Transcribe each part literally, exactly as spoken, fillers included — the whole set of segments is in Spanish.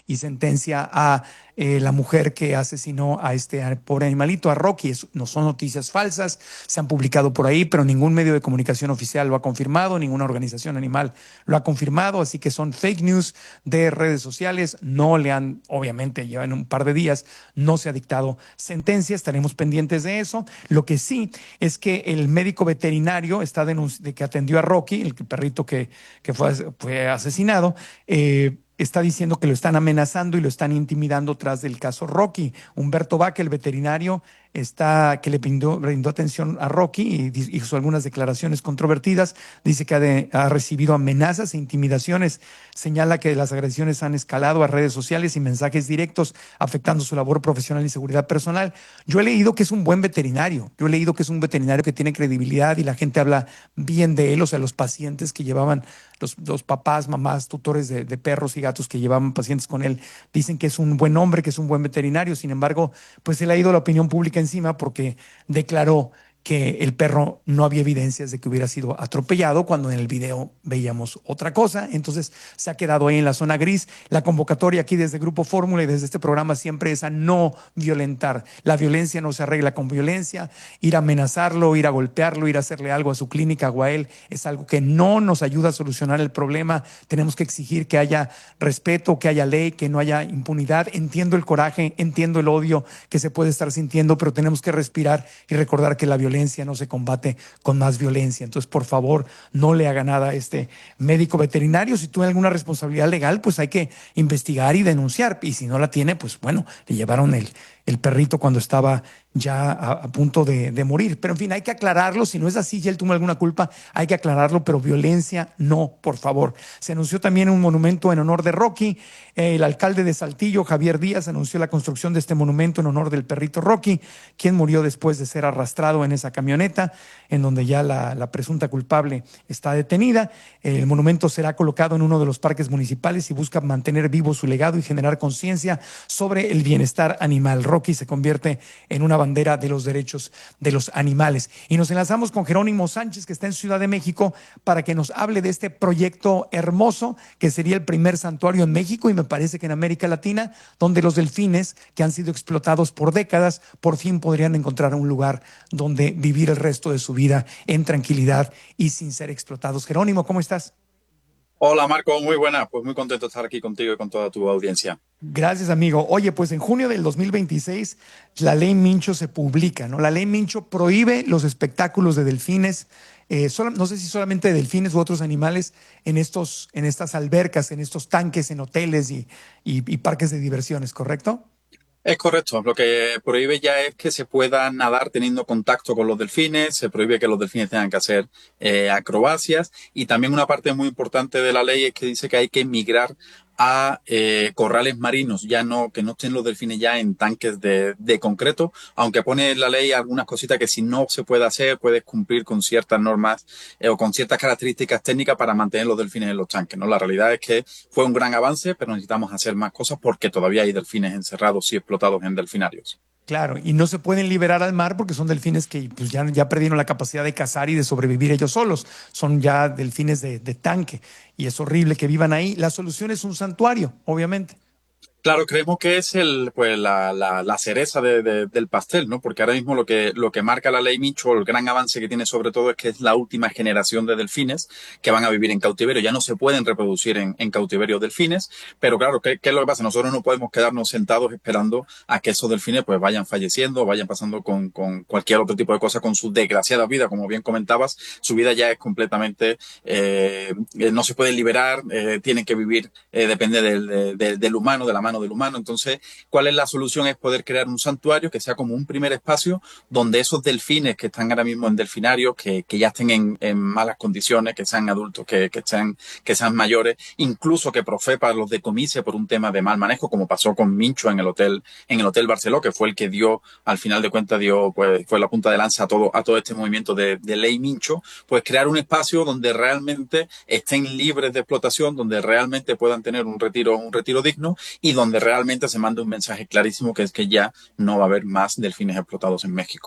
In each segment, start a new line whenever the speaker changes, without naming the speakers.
y sentencia a eh, la mujer que asesinó a este pobre animalito, a Rocky. Es, no son noticias falsas, se han publicado por ahí, pero ningún medio de comunicación oficial lo ha confirmado, ninguna organización animal lo ha confirmado, así que son fake news de redes sociales. No le han, obviamente, llevan un par de días, no se ha dictado sentencia, estaremos pendientes de eso. Lo que sí es que el médico veterinario está denunci- de que atendió a Rocky, el perrito que, que fue, fue asesinado, eh, está diciendo que lo están amenazando y lo están intimidando tras del caso Rocky. Humberto Vaca, el veterinario, está, que le brindó, brindó atención a Rocky y di- hizo algunas declaraciones controvertidas. Dice que ha, de- ha recibido amenazas e intimidaciones. Señala que las agresiones han escalado a redes sociales y mensajes directos afectando su labor profesional y seguridad personal. Yo he leído que es un buen veterinario. Yo he leído que es un veterinario que tiene credibilidad y la gente habla bien de él. O sea, los pacientes que llevaban, los, los papás, mamás, tutores de, de perros y gatos que llevaban pacientes con él, dicen que es un buen hombre, que es un buen veterinario. Sin embargo, pues se le ha ido la opinión pública encima porque declaró que el perro no había evidencias de que hubiera sido atropellado cuando en el video veíamos otra cosa. Entonces se ha quedado ahí en la zona gris. La convocatoria aquí desde Grupo Fórmula y desde este programa siempre es a no violentar. La violencia no se arregla con violencia. Ir a amenazarlo, ir a golpearlo, ir a hacerle algo a su clínica o a él es algo que no nos ayuda a solucionar el problema. Tenemos que exigir que haya respeto, que haya ley, que no haya impunidad. Entiendo el coraje, entiendo el odio que se puede estar sintiendo, pero tenemos que respirar y recordar que la violencia no se combate con más violencia. Entonces, por favor, no le haga nada a este médico veterinario. Si tuvo alguna responsabilidad legal, pues hay que investigar y denunciar. Y si no la tiene, pues bueno, le llevaron el, el perrito cuando estaba ya a, a punto de, de morir. Pero en fin, hay que aclararlo. Si no es así, y él tuvo alguna culpa, hay que aclararlo, pero violencia no, por favor. Se anunció también un monumento en honor de Rocky. Eh, el alcalde de Saltillo, Javier Díaz, anunció la construcción de este monumento en honor del perrito Rocky, quien murió después de ser arrastrado en esa camioneta, en donde ya la, la presunta culpable está detenida. El monumento será colocado en uno de los parques municipales y busca mantener vivo su legado y generar conciencia sobre el bienestar animal. Rocky se convierte en una bandera de los derechos de los animales. Y nos enlazamos con Jerónimo Sánchez, que está en Ciudad de México, para que nos hable de este proyecto hermoso, que sería el primer santuario en México y me parece que en América Latina, donde los delfines, que han sido explotados por décadas, por fin podrían encontrar un lugar donde vivir el resto de su vida en tranquilidad y sin ser explotados. Jerónimo, ¿cómo estás?
Hola Marco, muy buena. Pues muy contento de estar aquí contigo y con toda tu audiencia.
Gracias, amigo. Oye, pues en junio del dos mil veintiséis la ley Mincho se publica, ¿no? La ley Mincho prohíbe los espectáculos de delfines, eh, solo- no sé si solamente de delfines u otros animales, en estos, en estas albercas, en estos tanques, en hoteles y, y- y parques de diversiones, ¿correcto?
Es correcto. Lo que prohíbe ya es que se pueda nadar teniendo contacto con los delfines, se prohíbe que los delfines tengan que hacer eh, acrobacias y también una parte muy importante de la ley es que dice que hay que migrar a eh, corrales marinos, ya no que no estén los delfines ya en tanques de, de concreto, aunque pone en la ley algunas cositas que si no se puede hacer, puedes cumplir con ciertas normas eh, o con ciertas características técnicas para mantener los delfines en los tanques, ¿no? La realidad es que fue un gran avance, pero necesitamos hacer más cosas porque todavía hay delfines encerrados y explotados en delfinarios.
Claro, y no se pueden liberar al mar porque son delfines que pues, ya, ya perdieron la capacidad de cazar y de sobrevivir ellos solos. Son ya delfines de, de tanque y es horrible que vivan ahí. La solución es un santuario, obviamente.
Claro, creemos que es el, pues, la, la, la cereza de, de, del pastel, ¿no? Porque ahora mismo lo que, lo que marca la ley Mincho, el gran avance que tiene sobre todo es que es la última generación de delfines que van a vivir en cautiverio. Ya no se pueden reproducir en, en cautiverio delfines, pero claro, ¿qué, ¿qué es lo que pasa? Nosotros no podemos quedarnos sentados esperando a que esos delfines pues vayan falleciendo, vayan pasando con, con cualquier otro tipo de cosa, con su desgraciada vida, como bien comentabas, su vida ya es completamente, eh, no se pueden liberar, eh, tienen que vivir, eh, depende del, del, del humano, de la mano del humano. Entonces, ¿cuál es la solución? Es poder crear un santuario que sea como un primer espacio donde esos delfines que están ahora mismo en delfinarios, que, que ya estén en, en, malas condiciones, que sean adultos, que, que, estén, que sean mayores, incluso que Profepa los decomise por un tema de mal manejo, como pasó con Mincho en el hotel, en el Hotel Barceló, que fue el que dio, al final de cuentas, dio, pues, fue la punta de lanza a todo, a todo este movimiento de, de ley Mincho, pues crear un espacio donde realmente estén libres de explotación, donde realmente puedan tener un retiro, un retiro digno y donde realmente se manda un mensaje clarísimo que es que ya no va a haber más delfines explotados en México.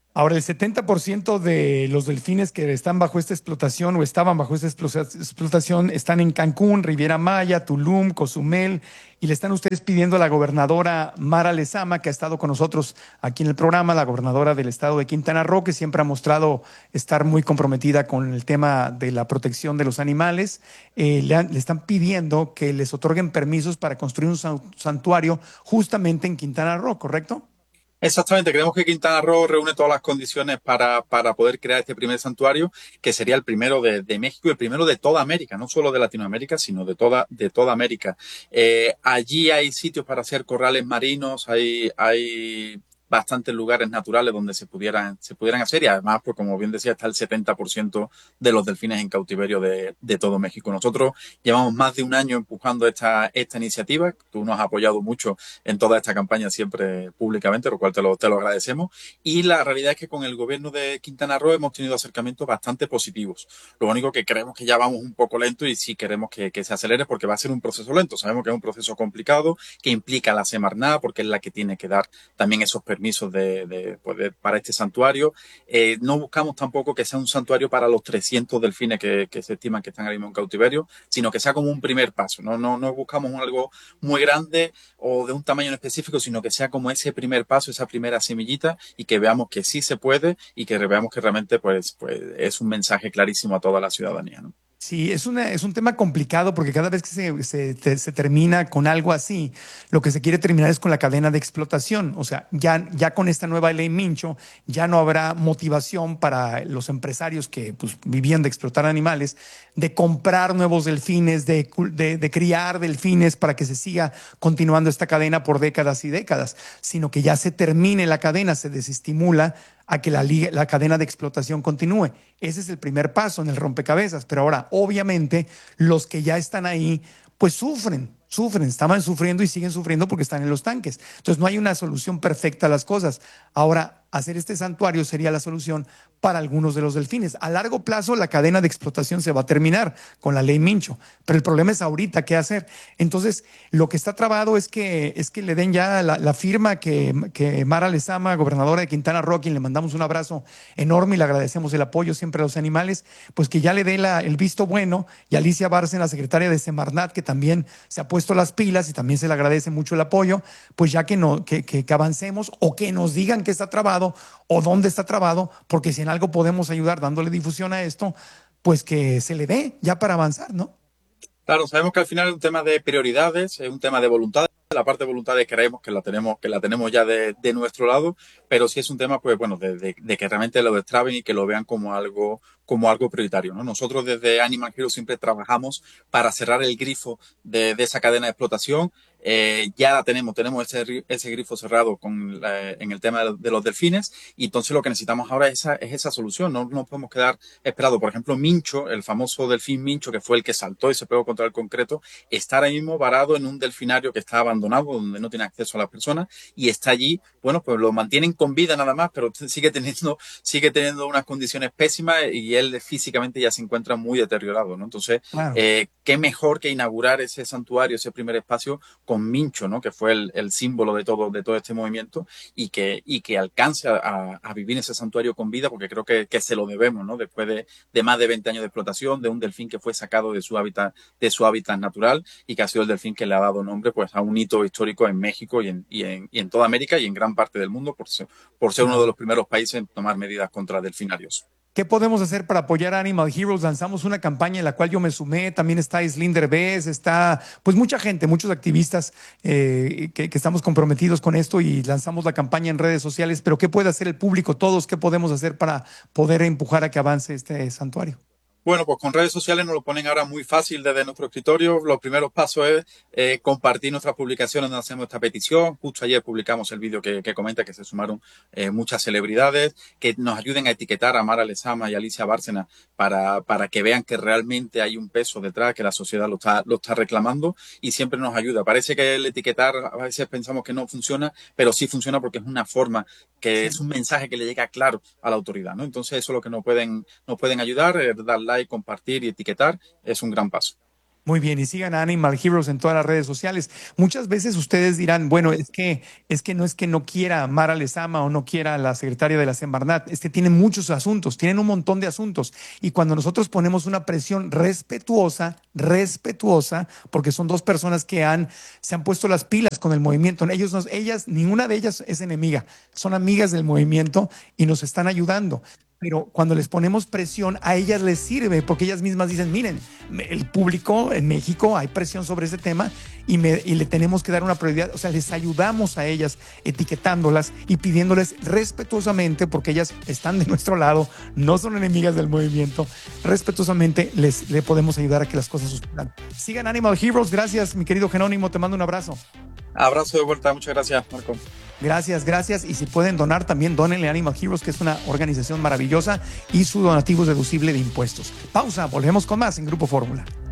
Ahora, el setenta por ciento de los delfines que están bajo esta explotación o estaban bajo esta explo- explotación están en Cancún, Riviera Maya, Tulum, Cozumel, y le están ustedes pidiendo a la gobernadora Mara Lezama, que ha estado con nosotros aquí en el programa, la gobernadora del estado de Quintana Roo, que siempre ha mostrado estar muy comprometida con el tema de la protección de los animales, eh, le, han- le están pidiendo que les otorguen permisos para construir un san- santuario justamente en Quintana Roo, ¿correcto?
Exactamente, creemos que Quintana Roo reúne todas las condiciones para, para poder crear este primer santuario, que sería el primero de, de México y el primero de toda América, no solo de Latinoamérica, sino de toda, de toda América. Eh, allí hay sitios para hacer corrales marinos, hay, hay bastantes lugares naturales donde se pudieran, se pudieran hacer y además, pues como bien decía, está el setenta por ciento de los delfines en cautiverio de, de todo México. Nosotros llevamos más de un año empujando esta, esta iniciativa, tú nos has apoyado mucho en toda esta campaña siempre públicamente, lo cual te lo, te lo agradecemos. Y la realidad es que con el gobierno de Quintana Roo hemos tenido acercamientos bastante positivos. Lo único que creemos que ya vamos un poco lento y sí queremos que, que se acelere porque va a ser un proceso lento. Sabemos que es un proceso complicado, que implica a la Semarnat porque es la que tiene que dar también esos permisos de, de, pues de para este santuario. Eh, no buscamos tampoco que sea un santuario para los trescientos delfines que, que se estiman que están ahora mismo en cautiverio, sino que sea como un primer paso. No, no, no buscamos algo muy grande o de un tamaño en específico, sino que sea como ese primer paso, esa primera semillita y que veamos que sí se puede y que veamos que realmente pues, pues es un mensaje clarísimo a toda la ciudadanía, ¿no?
Sí, es una, es un tema complicado porque cada vez que se, se, te- se termina con algo así, lo que se quiere terminar es con la cadena de explotación. O sea, ya, ya con esta nueva ley Mincho, ya no habrá motivación para los empresarios que pues, vivían de explotar animales, de comprar nuevos delfines, de, cul- de, de criar delfines para que se siga continuando esta cadena por décadas y décadas, sino que ya se termine la cadena, se desestimula a que la, liga- la cadena de explotación continúe. Ese es el primer paso en el rompecabezas. Pero ahora, obviamente, los que ya están ahí, pues sufren, sufren, estaban sufriendo y siguen sufriendo porque están en los tanques. Entonces, no hay una solución perfecta a las cosas. Ahora, hacer este santuario sería la solución para algunos de los delfines. A largo plazo, la cadena de explotación se va a terminar con la ley Mincho, pero el problema es ahorita qué hacer. Entonces, lo que está trabado es que, es que le den ya la, la firma que, que Mara Lezama, gobernadora de Quintana Roo, a quien le mandamos un abrazo enorme y le agradecemos el apoyo siempre a los animales, pues que ya le dé la, el visto bueno, y Alicia Bárcena, la secretaria de Semarnat, que también se ha puesto las pilas y también se le agradece mucho el apoyo, pues ya que, no, que, que, que avancemos o que nos digan que está trabado o dónde está trabado, porque si en algo podemos ayudar dándole difusión a esto, pues que se le dé ya para avanzar, ¿no?
Claro, sabemos que al final es un tema de prioridades, es un tema de voluntad. La parte de voluntades creemos que la tenemos, que la tenemos ya de, de nuestro lado, pero sí es un tema, pues bueno, de, de, de que realmente lo destraben y que lo vean como algo, como algo prioritario, ¿no? Nosotros desde Animal Hero siempre trabajamos para cerrar el grifo de, de esa cadena de explotación. Eh, ya la tenemos, tenemos ese, ese grifo cerrado con la, en el tema de, de los delfines y entonces lo que necesitamos ahora es esa, es esa solución. No nos podemos quedar esperados. Por ejemplo, Mincho, el famoso delfín Mincho, que fue el que saltó y se pegó contra el concreto, está ahora mismo varado en un delfinario que está abandonado, donde no tiene acceso a las personas y está allí, bueno, pues lo mantienen con vida nada más, pero sigue teniendo, sigue teniendo unas condiciones pésimas y él físicamente ya se encuentra muy deteriorado, ¿no? Entonces,
Claro.
eh, qué mejor que inaugurar ese santuario, ese primer espacio con Mincho, ¿no? Que fue el, el símbolo de todo, de todo este movimiento y que, y que alcance a, a vivir en ese santuario con vida, porque creo que, que se lo debemos, ¿no? Después de, de más de veinte años de explotación, de un delfín que fue sacado de su hábitat, de su hábitat natural y que ha sido el delfín que le ha dado nombre pues, a un hito histórico en México y en, y en, y en toda América y en gran parte del mundo por ser, por ser uno de
Claro.
los primeros países en tomar medidas contra delfinarios.
¿Qué podemos hacer para apoyar a Animal Heroes? Lanzamos una campaña en la cual yo me sumé, también está Slinder Bess, está pues mucha gente, muchos activistas eh, que, que estamos comprometidos con esto y lanzamos la campaña en redes sociales, pero ¿qué puede hacer el público? Todos, ¿qué podemos hacer para poder empujar a que avance este santuario?
Bueno, pues con redes sociales nos lo ponen ahora muy fácil desde nuestro escritorio. Los primeros pasos es eh, compartir nuestras publicaciones donde hacemos esta petición. Justo ayer publicamos el vídeo que, que comenta que se sumaron eh, muchas celebridades, que nos ayuden a etiquetar a Mara Lezama y Alicia Bárcena para, para que vean que realmente hay un peso detrás, que la sociedad lo está, lo está reclamando y siempre nos ayuda. Parece que el etiquetar a veces pensamos que no funciona, pero sí funciona porque es una forma, que es
Sí.
un mensaje que le llega claro a la autoridad, ¿no? Entonces eso es lo que nos pueden, nos pueden ayudar, eh, dar like, compartir y etiquetar, es un gran paso.
Muy bien, y sigan a Animal Heroes en todas las redes sociales. Muchas veces ustedes dirán, bueno, es que, es que no es que no quiera Mara Lezama o no quiera a la secretaria de la Semarnat, es que tienen muchos asuntos, tienen un montón de asuntos. Y cuando nosotros ponemos una presión respetuosa, respetuosa, porque son dos personas que han, se han puesto las pilas con el movimiento. Ellos nos, ellas, ninguna de ellas es enemiga, son amigas del movimiento y nos están ayudando. Pero cuando les ponemos presión, a ellas les sirve, porque ellas mismas dicen, miren, el público en México hay presión sobre ese tema y, me, y le tenemos que dar una prioridad. O sea, les ayudamos a ellas etiquetándolas y pidiéndoles respetuosamente, porque ellas están de nuestro lado, no son enemigas del movimiento, respetuosamente les le podemos ayudar a que las cosas sucedan. Sigan Animal Heroes. Gracias, mi querido Jerónimo, te mando un abrazo.
Abrazo de vuelta, muchas gracias, Marco.
Gracias, gracias. Y si pueden donar, también donenle a Animal Heroes, que es una organización maravillosa, y su donativo es deducible de impuestos. Pausa, volvemos con más en Grupo Fórmula.